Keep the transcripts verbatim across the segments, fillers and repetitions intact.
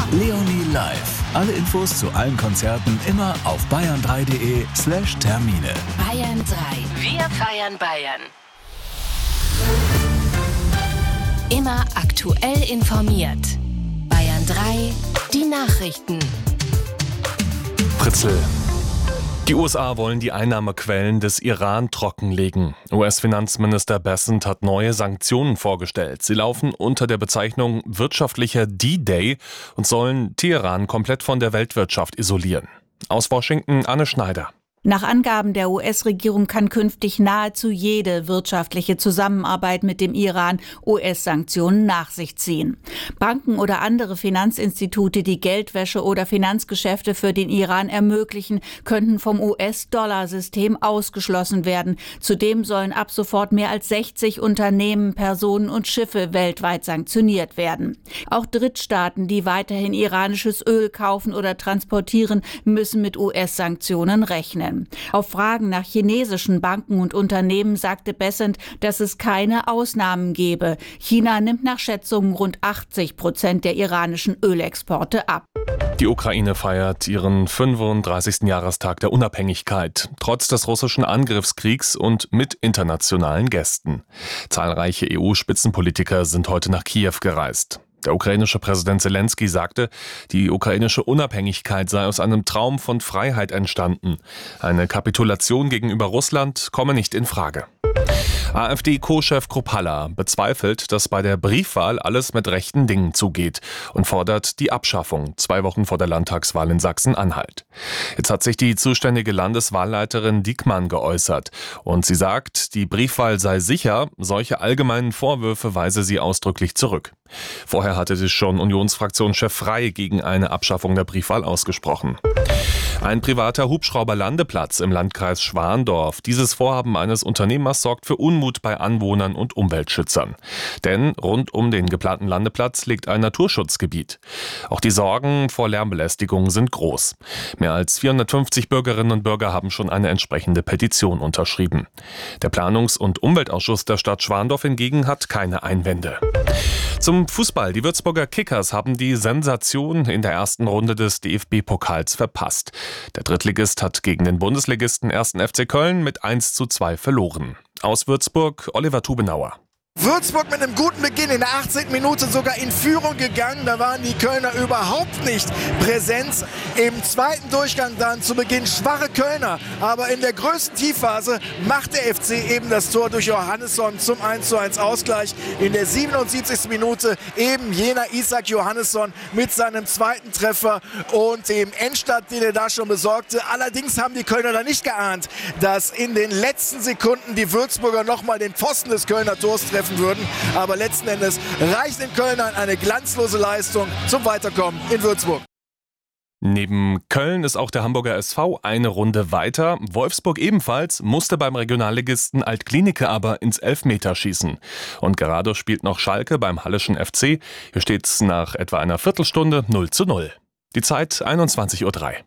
Leonie live. Alle Infos zu allen Konzerten immer auf bayern drei punkt de slash Termine. Bayern drei. Wir feiern Bayern. Immer aktuell informiert. Bayern drei. Die Nachrichten. Fritzel. Die U S A wollen die Einnahmequellen des Iran trockenlegen. U S-Finanzminister Bessent hat neue Sanktionen vorgestellt. Sie laufen unter der Bezeichnung wirtschaftlicher D-Day und sollen Teheran komplett von der Weltwirtschaft isolieren. Aus Washington Anne Schneider. Nach Angaben der U S-Regierung kann künftig nahezu jede wirtschaftliche Zusammenarbeit mit dem Iran U S-Sanktionen nach sich ziehen. Banken oder andere Finanzinstitute, die Geldwäsche oder Finanzgeschäfte für den Iran ermöglichen, könnten vom U S-Dollar-System ausgeschlossen werden. Zudem sollen ab sofort mehr als sechzig Unternehmen, Personen und Schiffe weltweit sanktioniert werden. Auch Drittstaaten, die weiterhin iranisches Öl kaufen oder transportieren, müssen mit U S-Sanktionen rechnen. Auf Fragen nach chinesischen Banken und Unternehmen sagte Bessent, dass es keine Ausnahmen gebe. China nimmt nach Schätzungen rund achtzig Prozent der iranischen Ölexporte ab. Die Ukraine feiert ihren fünfunddreißigsten Jahrestag der Unabhängigkeit, trotz des russischen Angriffskriegs und mit internationalen Gästen. Zahlreiche E U-Spitzenpolitiker sind heute nach Kiew gereist. Der ukrainische Präsident Selenskyj sagte, die ukrainische Unabhängigkeit sei aus einem Traum von Freiheit entstanden. Eine Kapitulation gegenüber Russland komme nicht in Frage. AfD-Co-Chef Kruppalla bezweifelt, dass bei der Briefwahl alles mit rechten Dingen zugeht und fordert die Abschaffung, zwei Wochen vor der Landtagswahl in Sachsen-Anhalt. Jetzt hat sich die zuständige Landeswahlleiterin Diekmann geäußert und sie sagt, die Briefwahl sei sicher, solche allgemeinen Vorwürfe weise sie ausdrücklich zurück. Vorher hatte sich schon Unionsfraktionschef Frey gegen eine Abschaffung der Briefwahl ausgesprochen. Ein privater Hubschrauberlandeplatz im Landkreis Schwandorf. Dieses Vorhaben eines Unternehmers sorgt für Unmut bei Anwohnern und Umweltschützern. Denn rund um den geplanten Landeplatz liegt ein Naturschutzgebiet. Auch die Sorgen vor Lärmbelästigung sind groß. Mehr als vierhundertfünfzig Bürgerinnen und Bürger haben schon eine entsprechende Petition unterschrieben. Der Planungs- und Umweltausschuss der Stadt Schwandorf hingegen hat keine Einwände. Zum Fußball. Die Würzburger Kickers haben die Sensation in der ersten Runde des D F B-Pokals verpasst. Der Drittligist hat gegen den Bundesligisten ersten F C Köln mit eins zu zwei verloren. Aus Würzburg Oliver Tubenauer. Würzburg mit einem guten Beginn in der achtzehnten Minute sogar in Führung gegangen. Da waren die Kölner überhaupt nicht präsent. Im zweiten Durchgang dann zu Beginn schwache Kölner. Aber in der größten Tiefphase macht der F C eben das Tor durch Johannesson zum eins zu eins Ausgleich. In der siebenundsiebzigsten Minute eben jener Isaac Johannesson mit seinem zweiten Treffer und dem Endstand, den er da schon besorgte. Allerdings haben die Kölner da nicht geahnt, dass in den letzten Sekunden die Würzburger nochmal den Pfosten des Kölner Tors treffen würden. Aber letzten Endes reicht den Kölnern eine glanzlose Leistung zum Weiterkommen in Würzburg. Neben Köln ist auch der Hamburger S V eine Runde weiter. Wolfsburg ebenfalls, musste beim Regionalligisten Altklinike aber ins Elfmeterschießen. Und gerade spielt noch Schalke beim Halleschen F C. Hier steht's nach etwa einer Viertelstunde null zu null. Die Zeit einundzwanzig Uhr drei.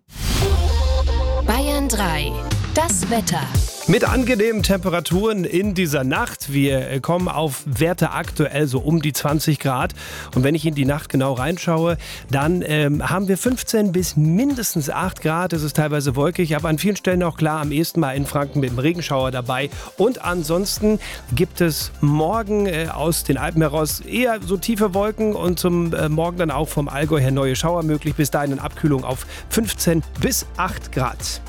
Bayern drei. Das Wetter. Mit angenehmen Temperaturen in dieser Nacht. Wir kommen auf Werte aktuell so um die zwanzig Grad. Und wenn ich in die Nacht genau reinschaue, dann ähm, haben wir fünfzehn bis mindestens acht Grad. Es ist teilweise wolkig, aber an vielen Stellen auch klar. Am ehesten mal in Franken mit dem Regenschauer dabei. Und ansonsten gibt es morgen äh, aus den Alpen heraus eher so tiefe Wolken und zum äh, Morgen dann auch vom Allgäu her neue Schauer möglich. Bis dahin eine Abkühlung auf fünfzehn bis acht Grad.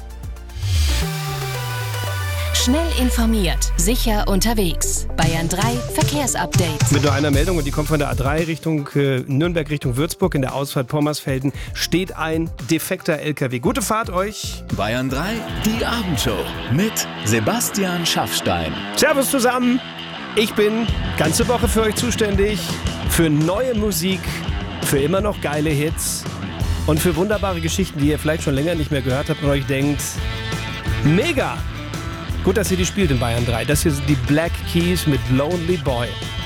Schnell informiert, sicher unterwegs. Bayern drei Verkehrsupdate. Mit nur einer Meldung, und die kommt von der A drei Richtung äh, Nürnberg Richtung Würzburg. In der Ausfahrt Pommersfelden steht ein defekter L K W. Gute Fahrt euch. Bayern drei, die Abendshow mit Sebastian Schaffstein. Servus zusammen. Ich bin ganze Woche für euch zuständig. Für neue Musik, für immer noch geile Hits und für wunderbare Geschichten, die ihr vielleicht schon länger nicht mehr gehört habt und euch denkt, mega! Gut, dass ihr die spielt in Bayern drei. Das hier sind die Black Keys mit Lonely Boy.